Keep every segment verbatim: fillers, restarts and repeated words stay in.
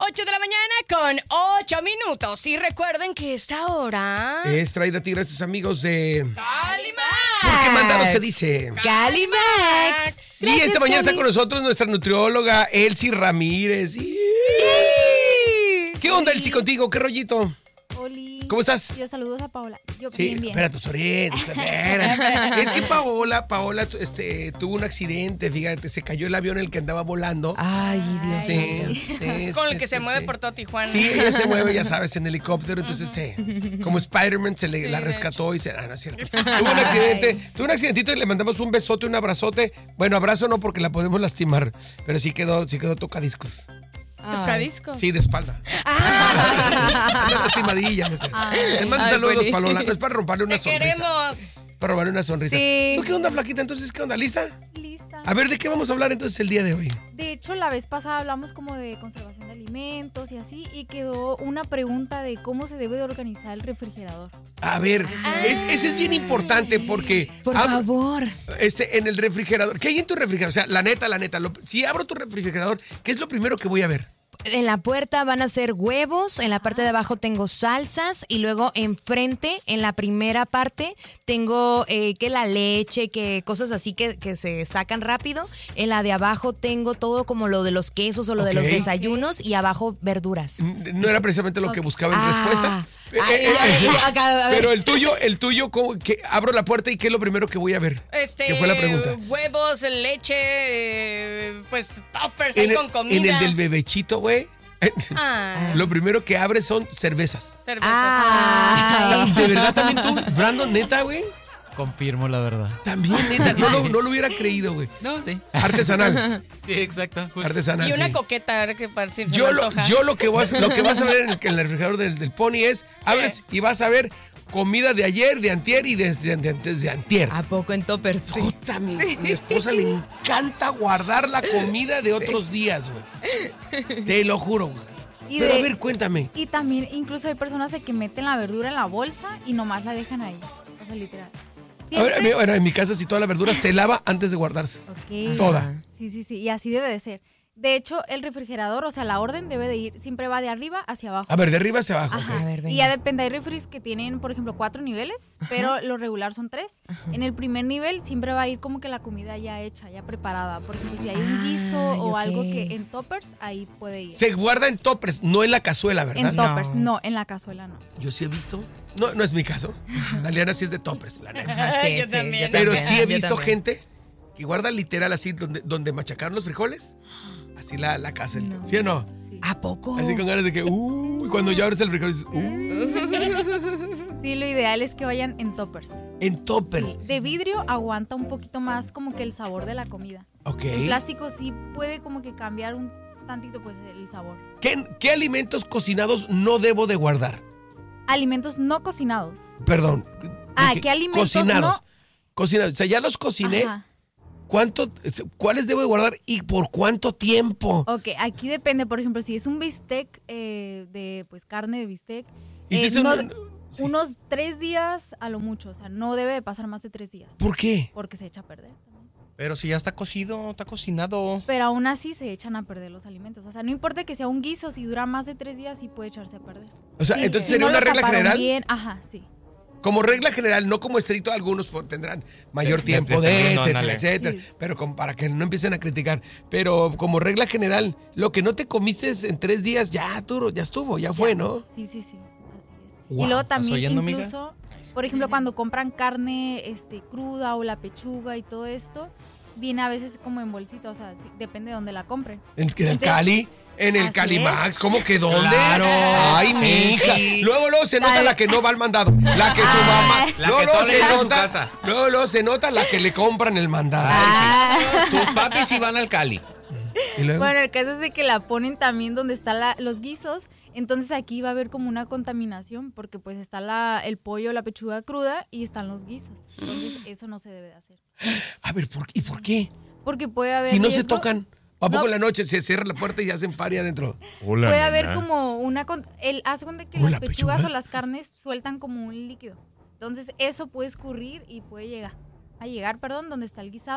ocho de la mañana con ocho minutos. Y recuerden que esta hora es traída a ti gracias, amigos de Calimax. Porque mandado se dice Calimax. Y esta mañana está con nosotros nuestra nutrióloga Elsie Ramírez. Sí. ¿Qué onda, Elsie, contigo? ¿Qué rollito? Oli. ¿Cómo estás? Yo saludos a Paola. Yo Sí, bien, bien. espera tus orejas, espera. Es que Paola, Paola este, tuvo un accidente, fíjate, se cayó el avión en el que andaba volando. Ay, Dios Sí, mío. sí, Con el sí, que se sí, mueve sí. por todo Tijuana. Sí, ella se mueve, ya sabes, en helicóptero, entonces eh, como Spider-Man se le, Sí, la de rescató y se... Ah, no es cierto. Tuvo un accidente, tuvo un accidentito y le mandamos un besote, un abrazote. Bueno, abrazo no porque la podemos lastimar, pero sí quedó, sí quedó tocadiscos. Tocadisco. Sí, de espalda. Ah. Una lastimadilla, no sé. Ay. Les mando Ay, saludos, Poli. Palola. No es para romperle una Te sonrisa. queremos. Para robarle una sonrisa. Sí. ¿Tú qué onda, flaquita? Entonces, ¿qué onda? ¿Lista? Lista. A ver, ¿de qué vamos a hablar entonces el día de hoy? De hecho, la vez pasada hablamos como de conservación de alimentos y así, y quedó una pregunta de cómo se debe de organizar el refrigerador. A ver, es, ese es bien importante porque... Por ab- favor. Este, en el refrigerador. ¿Qué hay en tu refrigerador? O sea, la neta, la neta. lo- si abro tu refrigerador, ¿qué es lo primero que voy a ver? En la puerta van a ser huevos, en la parte de abajo tengo salsas y luego enfrente, en la primera parte, tengo eh, que la leche, que cosas así que, que se sacan rápido. En la de abajo tengo todo como lo de los quesos o lo de los Ok. desayunos y abajo verduras. No era precisamente lo que buscaba en Ah. respuesta. Ay, Eh, eh, ay, eh, acá, a ver. Pero el tuyo, el tuyo, ¿cómo, que abro la puerta y qué es lo primero que voy a ver? Este, ¿Qué fue la pregunta? Huevos, leche, eh, pues toppers En ahí el, con comida. en el del bebechito, güey. Ah, Lo primero que abre son cervezas. cervezas. Ay. ¿De verdad también tú, Brandon, neta, güey? Confirmo la verdad. También, neta, no lo, no lo hubiera creído, güey. No, sí. Artesanal, Sí, exacto. justo. artesanal, Y una sí. coqueta, a ver qué parece. Yo lo, yo lo que vas, lo que vas a ver en el, en el refrigerador del, del Pony es, abres y vas a ver comida de ayer, de antier y de, de, de antes de antier. ¿A poco en toppers? Sí. Puta, mi, mi esposa le encanta guardar la comida de otros días, güey. Te lo juro, güey. Y, Pero de- a ver, cuéntame. y también incluso hay personas de que meten la verdura en la bolsa y nomás la dejan ahí. O sea, literal. A ver, Siempre- bueno, en mi casa, si toda la verdura se lava antes de guardarse. Ok. Toda. Sí, sí, sí, y así debe de ser. De hecho, el refrigerador, o sea, la orden debe de ir, siempre va de arriba hacia abajo. A ver, de arriba hacia abajo. Ajá. ok. A ver, venga. Y ya depende, hay refris que tienen, por ejemplo, cuatro niveles, pero lo regular son tres. En el primer nivel siempre va a ir como que la comida ya hecha, ya preparada. Por ejemplo, si hay un guiso Ay, o ok. algo que en toppers, ahí puede ir. Se guarda en toppers, no en la cazuela, ¿verdad? En toppers, No. no. en la cazuela no. Yo sí he visto. No, no es mi caso. La Liana sí es de toppers, la neta. Ajá, sí, Yo sí, también. Pero también, sí he yo visto también. gente que guarda literal así donde, donde machacaron los frijoles. Así la, la casa. No. ¿Sí o no? Sí. ¿A poco? Así con ganas de que, uh, y cuando ya abres el frijol dices, uh, Sí, lo ideal es que vayan en toppers. en toppers. Sí, de vidrio aguanta un poquito más como que el sabor de la comida. Ok. En plástico sí puede como que cambiar un tantito pues el sabor. ¿Qué, qué alimentos cocinados no debo de guardar? Alimentos no cocinados. Perdón. Ah, dije ¿qué alimentos cocinados. no? Cocinados. O sea, ya los cociné. Ajá. ¿Cuánto, ¿Cuáles debo de guardar y por cuánto tiempo? Ok, aquí depende, por ejemplo, si es un bistec eh, de pues carne de bistec, ¿Y si eh, es un- no- sí. unos tres días a lo mucho, o sea, no debe de pasar más de tres días, ¿Por qué? porque se echa a perder también. Pero si ya está cocido, está cocinado. Pero aún así se echan a perder los alimentos, o sea, no importa que sea un guiso, si dura más de tres días sí puede echarse a perder. O sea, Sí, entonces si sería no una lo regla taparon general. bien, ajá, sí. Como regla general, no como estricto, algunos por- tendrán mayor Sí, tiempo de, dependiendo, etcétera, ándale. etcétera. Sí. Pero como para que no empiecen a criticar. Pero como regla general, lo que no te comiste en tres días, ya, duro, ya estuvo, ya fue, ¿no? Sí, sí, sí, así es. Wow, Y luego ¿estás también oyendo, amiga? incluso, por ejemplo, cuando compran carne este, cruda o la pechuga y todo esto, viene a veces como en bolsita, o sea, sí, depende de dónde la compren. En, en el Entonces- Cali, en el Así Calimax, ¿cómo que dónde? Claro. Ay, mija. Sí. Luego, luego se nota La de- la que no va al mandado. La que su mamá. La luego, que luego todo le se llega a su nota. casa. Luego, luego se nota la que le compran el mandado. Ah. Tus papis sí van al Cali. Y luego, Bueno, el caso es de que la ponen también donde están la- los guisos, entonces aquí va a haber como una contaminación, porque pues está la, el pollo, la pechuga cruda y están los guisos. Entonces eso no se debe de hacer. a ver, ¿por, ¿y por qué? Porque puede haber Si no se riesgo- tocan. ¿A poco No. en la noche se cierra la puerta y hacen paria adentro? Puede haber como una... con- El, haz cuenta que Hola, las pechugas pechuga. o las carnes sueltan como un líquido. Entonces eso puede escurrir y puede llegar a llegar, perdón, donde está el guisado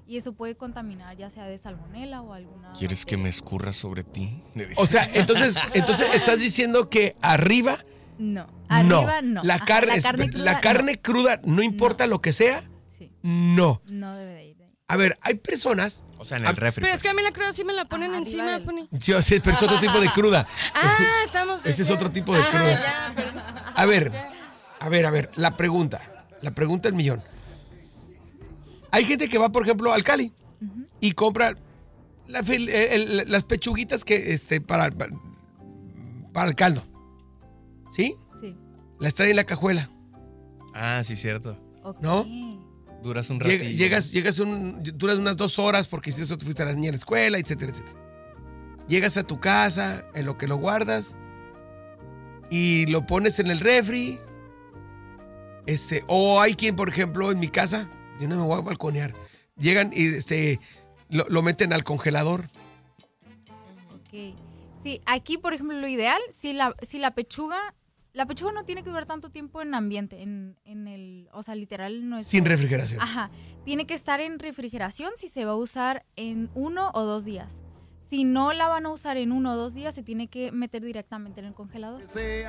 y eso puede contaminar ya sea de salmonela o alguna... ¿Quieres que me escurra sobre ti? Le dice. O sea, entonces, entonces estás diciendo que arriba No, arriba no. La, Ajá, carne, la carne cruda, la carne no. cruda, no importa lo que sea, Sí, no. no debe de ir de ahí. A ver, hay personas... O sea, en el refri. Pero es que a mí la cruda sí me la ponen Ajá, encima, arriba del- Pony. Sí, o sea, pero es otro tipo de cruda. Ah, estamos... de Este es acuerdo. otro tipo de Ah, cruda. ya, perdón. A ver, a ver, a ver, la pregunta, la pregunta del millón. Hay gente que va, por ejemplo, al Cali y compra la fil- el- el- las pechuguitas que, este, para, para el caldo, ¿sí? Sí. Las trae en la cajuela. Ah, sí, cierto. Ok. ¿No? Duras un Lleg- ratillo. llegas, llegas un, duras unas dos horas porque hiciste eso, te fuiste a la niña a la escuela, etcétera, etcétera. Llegas a tu casa, en lo que lo guardas y lo pones en el refri. Este, o hay quien, por ejemplo, en mi casa, yo no me voy a balconear, llegan y este, lo, lo meten al congelador. Ok. Sí, aquí, por ejemplo, lo ideal, si la, si la pechuga, la pechuga no tiene que durar tanto tiempo en ambiente, en, en el, o sea, literal no es... Sin refrigeración. Ajá, tiene que estar en refrigeración si se va a usar en uno o dos días. Si no la van a usar en uno o dos días, se tiene que meter directamente en el congelador.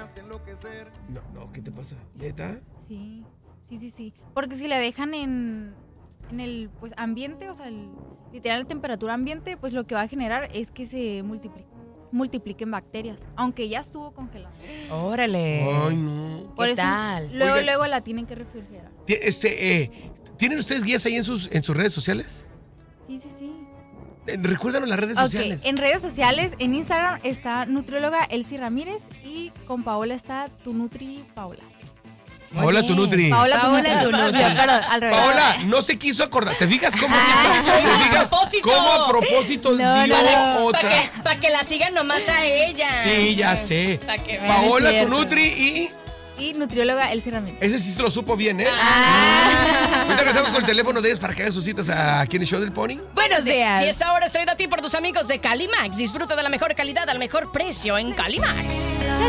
No, no, ¿qué te pasa? ¿Neta? Sí, sí, sí, sí. Porque si la dejan en, en el pues ambiente, o sea, el, literal temperatura ambiente, pues lo que va a generar es que se multiplique, multipliquen bacterias, aunque ya estuvo congelada. Órale. Ay, no. Por ¿Qué eso tal? luego, Oigan. luego la tienen que refrigerar. Ti- Este, eh, ¿tienen ustedes guías ahí en sus, en sus redes sociales? Sí, sí, sí. Eh, Recuérdanos las redes Ok, sociales. en redes sociales, en Instagram está nutrióloga Elsie Ramírez y con Paola está tu Nutri Paola. Paola, tu Nutri. Paola, Paola, tu tu Nutri. Nutri. Perdón, al revés. Paola, no se quiso acordar. ¿Te fijas cómo, Ah. te fijas A propósito. cómo a propósito No, dio no, no. otra? Para que, pa' que la sigan nomás a ella. Sí, ya sé. Para que vean. Paola, es tu cierto. Nutri y... Y nutrióloga Elsie Ramírez. Ese sí se lo supo bien, ¿eh? Ah. Ahorita regresamos con el teléfono de ellas para que hagan sus citas aquí en el show del Pony. Buenos días. Y esta hora es traída a ti por tus amigos de Calimax. Disfruta de la mejor calidad al mejor precio en Calimax.